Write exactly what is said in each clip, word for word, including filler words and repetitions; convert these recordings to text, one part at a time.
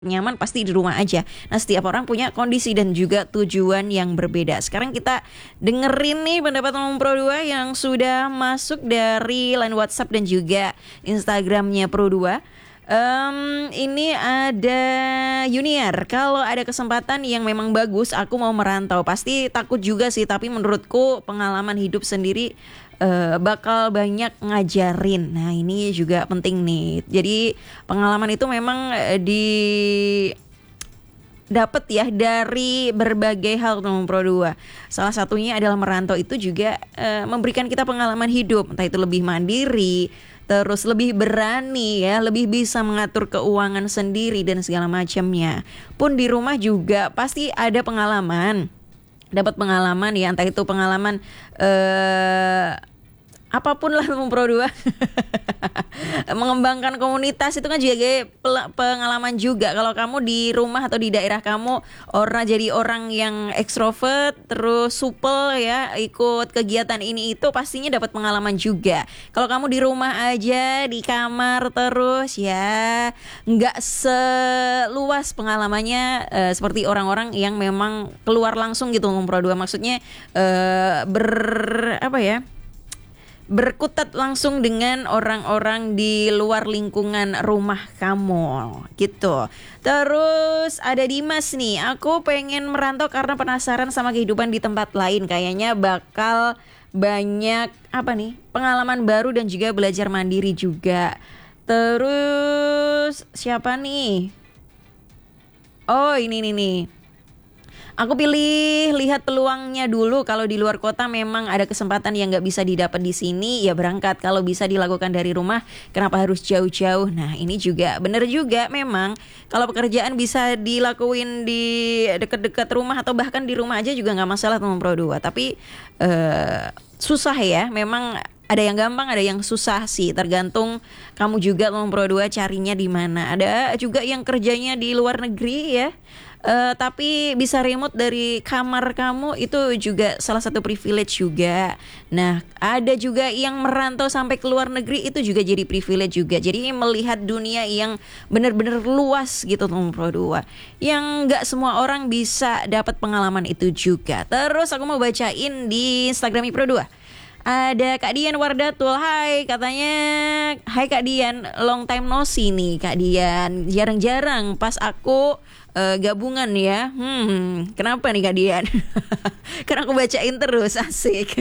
nyaman pasti di rumah aja. Nah, setiap orang punya kondisi dan juga tujuan yang berbeda. Sekarang kita dengerin nih pendapat Om Pro dua yang sudah masuk dari line WhatsApp dan juga Instagramnya Pro dua. Um, ini ada Yuniar. Kalau ada kesempatan yang memang bagus, aku mau merantau. Pasti takut juga sih, tapi menurutku pengalaman hidup sendiri uh, bakal banyak ngajarin. Nah, ini juga penting nih. Jadi pengalaman itu memang uh, di dapat ya dari berbagai hal teman Pro dua. Salah satunya adalah merantau itu juga uh, memberikan kita pengalaman hidup, entah itu lebih mandiri, terus lebih berani ya, lebih bisa mengatur keuangan sendiri dan segala macamnya. Pun di rumah juga pasti ada pengalaman, dapat pengalaman ya, entah itu pengalaman eh, apapun lah teman Pro dua. Mengembangkan komunitas itu kan juga pengalaman juga. Kalau kamu di rumah atau di daerah kamu orang jadi orang yang ekstrovert terus supel ya, ikut kegiatan ini itu pastinya dapat pengalaman juga. Kalau kamu di rumah aja di kamar terus ya nggak seluas pengalamannya uh, seperti orang-orang yang memang keluar langsung gitu teman Pro dua. Maksudnya uh, ber apa ya berkutat langsung dengan orang-orang di luar lingkungan rumah kamu gitu. Terus ada Dimas nih, aku pengen merantau karena penasaran sama kehidupan di tempat lain. Kayaknya bakal banyak apa nih pengalaman baru dan juga belajar mandiri juga. Terus siapa nih? Oh ini nih nih. Aku pilih lihat peluangnya dulu. Kalau di luar kota memang ada kesempatan yang nggak bisa didapat di sini, ya berangkat. Kalau bisa dilakukan dari rumah, kenapa harus jauh-jauh? Nah ini juga bener juga memang. Kalau pekerjaan bisa dilakuin di dekat-dekat rumah atau bahkan di rumah aja juga nggak masalah teman Pro dua. Tapi uh, susah ya. Memang ada yang gampang, ada yang susah sih. Tergantung kamu juga teman Pro dua carinya di mana. Ada juga yang kerjanya di luar negeri ya. Uh, tapi bisa remote dari kamar kamu, itu juga salah satu privilege juga. Nah ada juga yang merantau sampai ke luar negeri, itu juga jadi privilege juga. Jadi melihat dunia yang benar-benar luas gitu teman Pro dua, yang gak semua orang bisa dapat pengalaman itu juga. Terus aku mau bacain di Instagram Pro dua. Ada Kak Dian Wardatul. Hai, katanya hai Kak Dian, long time no see nih Kak Dian. Jarang-jarang pas aku uh, gabungan ya. Hmm, kenapa nih Kak Dian? Karena aku bacain terus, asik.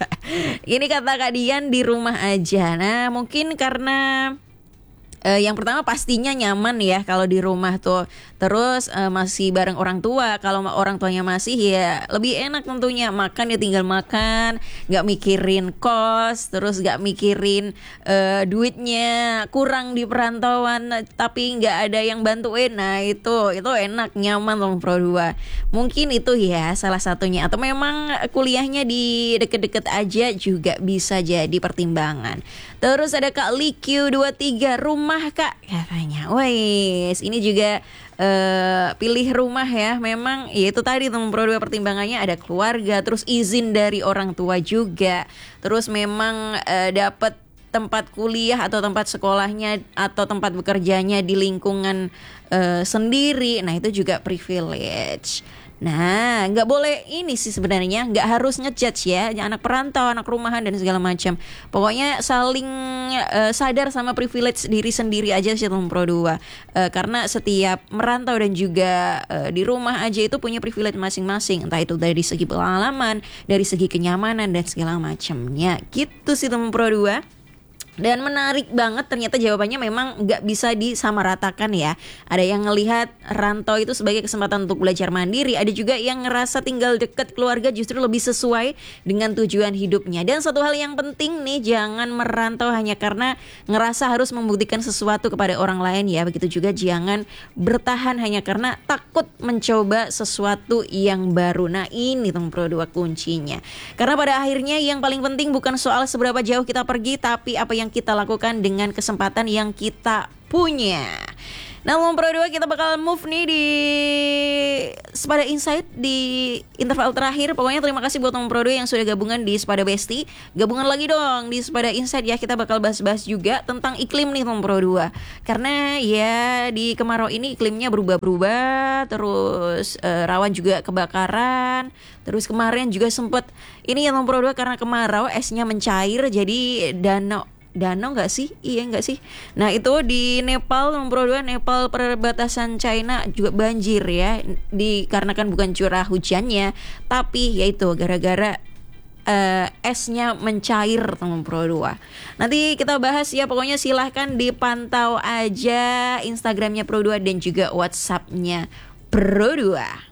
Ini kata Kak Dian di rumah aja. Nah mungkin karena Uh, yang pertama pastinya nyaman ya kalau di rumah tuh. Terus uh, masih bareng orang tua. Kalau orang tuanya masih ya lebih enak tentunya. Makan ya tinggal makan, gak mikirin kos, terus gak mikirin uh, duitnya kurang di perantauan tapi gak ada yang bantuin. Nah itu itu enak, nyaman loh Pro dua. Mungkin itu ya salah satunya. Atau memang kuliahnya di deket-deket aja juga bisa jadi pertimbangan. Terus ada Kak Liq dua tiga, rumah Kak katanya. Wais, ini juga uh, pilih rumah ya. Memang ya itu tadi teman Pro dua pertimbangannya ada keluarga, terus izin dari orang tua juga. Terus memang uh, dapat tempat kuliah atau tempat sekolahnya atau tempat bekerjanya di lingkungan uh, sendiri. Nah itu juga privilege. Nah, nggak boleh ini sih sebenarnya, nggak harus ngejudge ya, anak perantau, anak rumahan dan segala macam. Pokoknya saling uh, sadar sama privilege diri sendiri aja sih teman Pro dua. Uh, karena setiap merantau dan juga uh, di rumah aja itu punya privilege masing-masing, entah itu dari segi pengalaman, dari segi kenyamanan dan segala macamnya. Gitu sih teman Pro dua. Dan menarik banget, ternyata jawabannya memang gak bisa disamaratakan ya. Ada yang ngelihat rantau itu sebagai kesempatan untuk belajar mandiri. Ada juga yang ngerasa tinggal dekat keluarga justru lebih sesuai dengan tujuan hidupnya. Dan satu hal yang penting nih, jangan merantau hanya karena ngerasa harus membuktikan sesuatu kepada orang lain ya. Begitu juga jangan bertahan hanya karena takut mencoba sesuatu yang baru. Nah ini teman Pro dua kuncinya. Karena pada akhirnya yang paling penting bukan soal seberapa jauh kita pergi, tapi apa yang kita lakukan dengan kesempatan yang kita punya. Nah, nomor dua kita bakal move nih di Sepada Insight di interval terakhir. Pokoknya terima kasih buat nomor dua yang sudah gabungan di Sepada Besti. Gabungan lagi dong di Sepada Insight ya. Kita bakal bahas-bahas juga tentang iklim nih nomor dua. Karena ya di kemarau ini iklimnya berubah-berubah, terus uh, rawan juga kebakaran. Terus kemarin juga sempet ini ya nomor dua karena kemarau esnya mencair jadi danau Danau nggak sih? Iya nggak sih? Nah itu di Nepal nomor dua, Nepal perbatasan China juga banjir ya, dikarenakan bukan curah hujannya, tapi yaitu gara-gara uh, esnya mencair nomor dua. Nanti kita bahas ya, pokoknya silahkan dipantau aja Instagramnya Pro dua dan juga WhatsAppnya Pro dua.